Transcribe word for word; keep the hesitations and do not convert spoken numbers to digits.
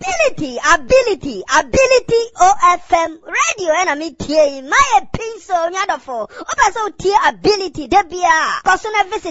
Ability, ability, ability O F M radio and me tie my pencil nyadofo. Opa so tie ability debia. Personal visit